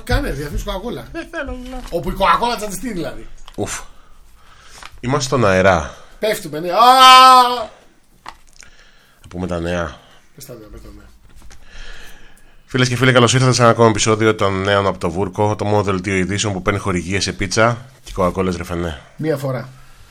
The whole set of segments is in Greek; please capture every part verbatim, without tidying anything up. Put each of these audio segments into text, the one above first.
Κάνε διαφήμιση Coca-Cola. Δεν θέλω να. Όπου η Coca-Cola τσαντιστεί δηλαδή. Ουφ. Είμαστε στον αερά. Πέφτουμε, ναι. Θα πούμε τα νέα. Πες τα νέα, πες τα νέα. Φίλες και φίλοι, καλώς ήρθατε σε ένα ακόμα επεισόδιο των νέων από το Βούρκο, το μόνο δελτίο ειδήσεων που παίρνει χορηγίες σε πίτσα και Coca-Cola ρεφενέ. Μία φορά.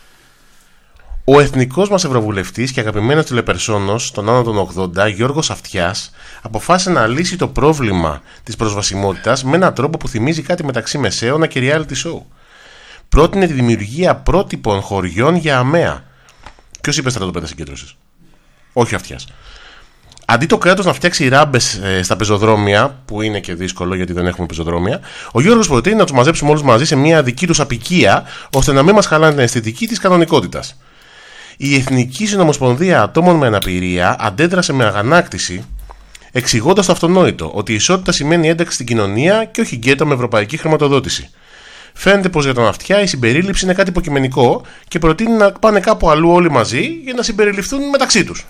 Ο εθνικός μας ευρωβουλευτής και αγαπημένος τηλεπερσόνος των άνω των ογδόντα, Γιώργος Αυτιάς, αποφάσισε να λύσει το πρόβλημα της προσβασιμότητας με έναν τρόπο που θυμίζει κάτι μεταξύ μεσαίωνα και reality show. Πρότεινε τη δημιουργία πρότυπων χωριών για αμαία. Ποιος είπε στρατοπέδα συγκέντρωσης? Όχι ο Αυτιάς. Αντί το κράτος να φτιάξει ράμπες ε, στα πεζοδρόμια, που είναι και δύσκολο γιατί δεν έχουμε πεζοδρόμια, ο Γιώργος προτείνει να τους μαζέψουμε όλους μαζί σε μια δική τους απικία, ώστε να μην μας χαλάνε την αισθητική της κανονικότητας. Η Εθνική Συνομοσπονδία Ατόμων με Αναπηρία αντέδρασε με αγανάκτηση, εξηγώντας το αυτονόητο, ότι η ισότητα σημαίνει ένταξη στην κοινωνία και όχι γκέτο με ευρωπαϊκή χρηματοδότηση. Φαίνεται πως για τον Αυτιά η συμπερίληψη είναι κάτι υποκειμενικό και προτείνει να πάνε κάπου αλλού όλοι μαζί για να συμπεριληφθούν μεταξύ τους.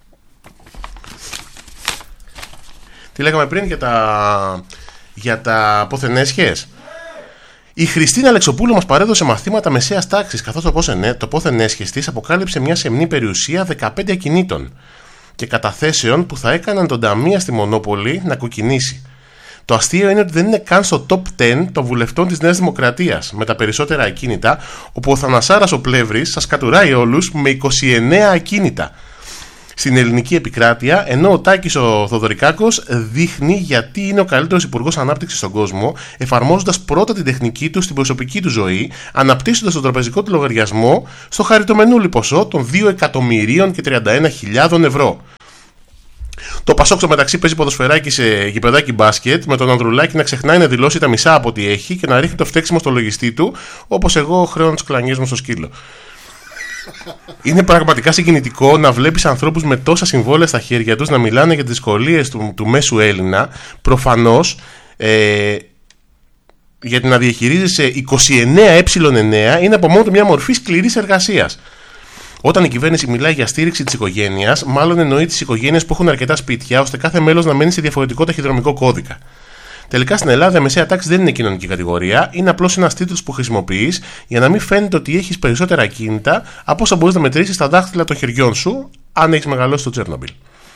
Τι λέγαμε πριν για τα, για τα ποθενέσχες? Η Χριστίνα Αλεξοπούλου μας παρέδωσε μαθήματα μεσαίας τάξης, καθώς το, πόθεν, το πόθενέσχες της αποκάλυψε μια σεμνή περιουσία δεκαπέντε ακινήτων και καταθέσεων που θα έκαναν τον Ταμία στη Μονόπολη να κοκκινήσει. Το αστείο είναι ότι δεν είναι καν στο top δέκα των βουλευτών της Νέας Δημοκρατίας με τα περισσότερα ακίνητα, όπου ο Θανασάρας ο Πλεύρης σας κατουράει όλους με είκοσι εννέα ακίνητα στην ελληνική επικράτεια, ενώ ο Τάκης ο Θοδωρικάκος δείχνει γιατί είναι ο καλύτερος υπουργός ανάπτυξης στον κόσμο, εφαρμόζοντας πρώτα την τεχνική του στην προσωπική του ζωή, αναπτύσσοντας τον τραπεζικό του λογαριασμό στο χαριτωμενούλι ποσό των δύο εκατομμυρίων και τριάντα ένα χιλιάδων ευρώ. Το Πασόκ στο μεταξύ παίζει ποδοσφαιράκι σε γηπεδάκι μπάσκετ, με τον Ανδρουλάκη να ξεχνάει να δηλώσει τα μισά από ό,τι έχει και να ρίχνει το φταίξιμο στο λογιστή του, όπως εγώ χρέωνα τις κλανιές μου στο σκύλο. Είναι πραγματικά συγκινητικό να βλέπεις ανθρώπους με τόσα συμβόλαια στα χέρια τους να μιλάνε για τις δυσκολίες του, του μέσου Έλληνα, προφανώς ε, γιατί να διαχειρίζεσαι είκοσι εννέα ε εννέα είναι από μόνο του μια μορφή σκληρής εργασίας. Όταν η κυβέρνηση μιλάει για στήριξη της οικογένειας, μάλλον εννοεί τις οικογένειες που έχουν αρκετά σπίτια, ώστε κάθε μέλος να μένει σε διαφορετικό ταχυδρομικό κώδικα. Τελικά στην Ελλάδα η μεσαία τάξη δεν είναι κοινωνική κατηγορία, είναι απλώς ένας τίτλος που χρησιμοποιείς για να μην φαίνεται ότι έχεις περισσότερα ακίνητα από όσα μπορείς να μετρήσεις στα δάχτυλα των χεριών σου, αν έχεις μεγαλώσει στο Τσέρνομπιλ.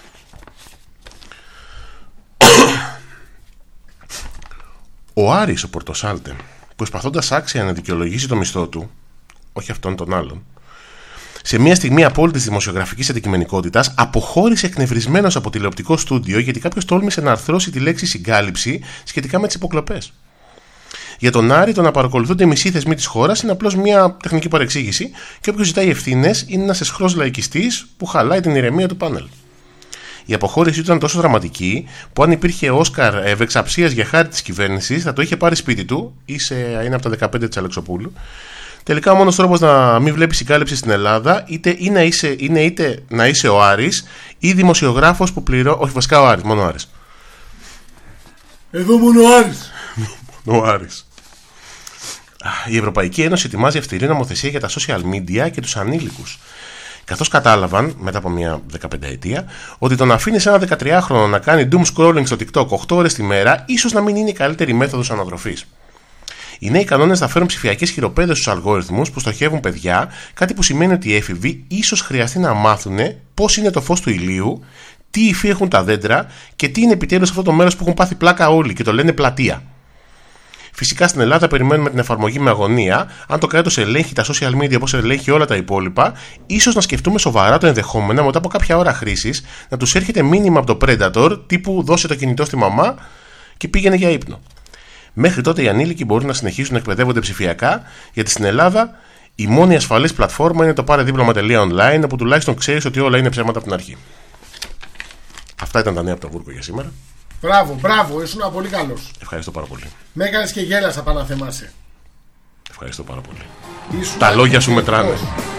Ο Άρης ο Πορτοσάλτε, προσπαθώντας άξια να δικαιολογήσει το μισθό του, όχι αυτόν τον άλλον, σε μια στιγμή απόλυτης δημοσιογραφικής αντικειμενικότητας, αποχώρησε εκνευρισμένος από τηλεοπτικό στούντιο γιατί κάποιος τόλμησε να αρθρώσει τη λέξη συγκάλυψη σχετικά με τις υποκλοπές. Για τον Άρη, το να παρακολουθούνται οι μισοί θεσμοί της χώρας είναι απλώς μια τεχνική παρεξήγηση και όποιος ζητάει ευθύνες είναι ένας εσχρός λαϊκιστής που χαλάει την ηρεμία του πάνελ. Η αποχώρηση ήταν τόσο δραματική που αν υπήρχε Όσκαρ ευεξαψίας για χάρη της κυβέρνησης θα το είχε πάρει σπίτι του, ή σε, είναι από τα δεκαπέντε της Αλεξοπούλου. Τελικά ο μόνος τρόπος να μην βλέπεις συγκάλυψη στην Ελλάδα είτε, ή να είσαι, είναι είτε να είσαι ο Άρης ή δημοσιογράφος που πληρώνει. Όχι, βασικά ο Άρης, μόνο ο Άρης. Εδώ μόνο ο Άρης. μόνο ο Άρης. Η Ευρωπαϊκή Ένωση ετοιμάζει αυστηρή νομοθεσία για τα social media και τους ανήλικους. Καθώς κατάλαβαν, μετά από μια δεκαπενταετία, ότι το να αφήνεις ένα δεκατριάχρονο να κάνει doom scrolling στο TikTok οκτώ ώρες τη μέρα ίσως να μην είναι η καλύτερη μέθοδος ανατροφής. Οι νέοι κανόνες θα φέρουν ψηφιακές χειροπέδες στους αλγόριθμους που στοχεύουν παιδιά, κάτι που σημαίνει ότι οι έφηβοι ίσως χρειαστεί να μάθουν πώς είναι το φως του ηλίου, τι υφή έχουν τα δέντρα και τι είναι επιτέλους αυτό το μέρος που έχουν πάθει πλάκα όλοι και το λένε πλατεία. Φυσικά στην Ελλάδα περιμένουμε την εφαρμογή με αγωνία. Αν το κράτος ελέγχει τα social media όπως ελέγχει όλα τα υπόλοιπα, ίσως να σκεφτούμε σοβαρά το ενδεχόμενο μετά από κάποια ώρα χρήσης να τους έρχεται μήνυμα από το Predator τύπου δώσε το κινητό στη μαμά και πήγαινε για ύπνο. Μέχρι τότε οι ανήλικοι μπορούν να συνεχίσουν να εκπαιδεύονται ψηφιακά, γιατί στην Ελλάδα η μόνη ασφαλής πλατφόρμα είναι το πάρε δίπλωμα τελεία online, όπου τουλάχιστον ξέρεις ότι όλα είναι ψέματα από την αρχή. Αυτά ήταν τα νέα από το Βούρκο για σήμερα. Μπράβο, μπράβο, ήσουν πολύ καλός. Ευχαριστώ πάρα πολύ. Με έκανες και γέλασα, πάνω να θεμάσαι. Ευχαριστώ πάρα πολύ. Ήσουν τα λόγια σου μετράνε.